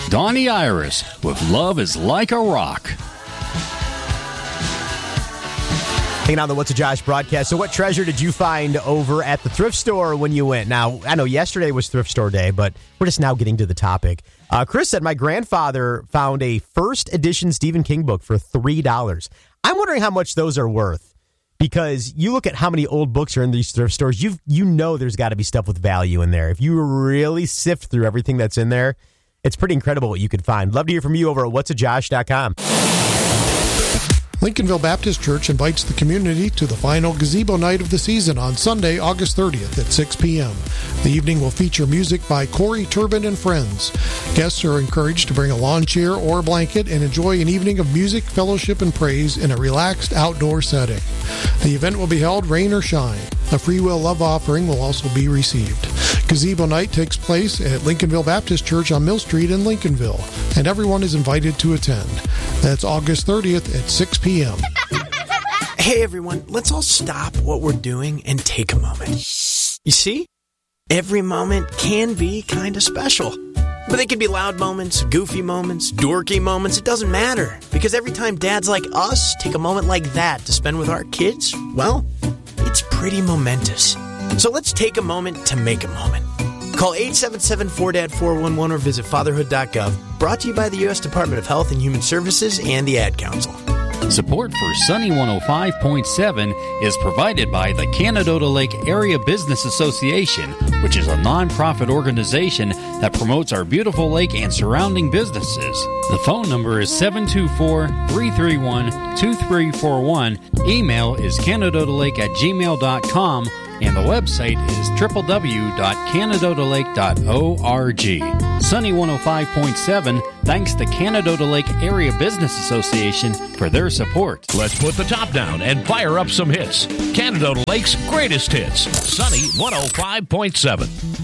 Donnie Iris with Love is Like a Rock. Hanging on the What's a Josh broadcast. So what treasure did you find over at the thrift store when you went? Now, I know yesterday was thrift store day, but we're just now getting to the topic. Chris said, my grandfather found a first edition Stephen King book for $3. I'm wondering how much those are worth, because you look at how many old books are in these thrift stores, you know there's got to be stuff with value in there. If you really sift through everything that's in there, it's pretty incredible what you could find. Love to hear from you over at whatsajosh.com. Lincolnville Baptist Church invites the community to the final gazebo night of the season on Sunday, August 30th at 6 p.m. The evening will feature music by Corey Turbin and Friends. Guests are encouraged to bring a lawn chair or blanket and enjoy an evening of music, fellowship, and praise in a relaxed outdoor setting. The event will be held rain or shine. A free will love offering will also be received. Gazebo night takes place at Lincolnville Baptist Church on Mill Street in Lincolnville, and everyone is invited to attend. That's August 30th at 6 p.m. Hey everyone, let's all stop what we're doing and take a moment. You see? Every moment can be kind of special. But they can be loud moments, goofy moments, dorky moments. It doesn't matter. Because every time dads like us take a moment like that to spend with our kids, well, it's pretty momentous. So let's take a moment to make a moment. Call 877-4DAD-411 or visit fatherhood.gov. Brought to you by the U.S. Department of Health and Human Services and the Ad Council. Support for Sunny 105.7 is provided by the Canadota Lake Area Business Association, which is a nonprofit organization that promotes our beautiful lake and surrounding businesses. The phone number is 724-331-2341. Email is canadodalake@gmail.com. And the website is www.canadodalake.org. Sunny 105.7 thanks to Canadota Lake Area Business Association for their support. Let's put the top down and fire up some hits. Canadota Lake's greatest hits. Sunny 105.7.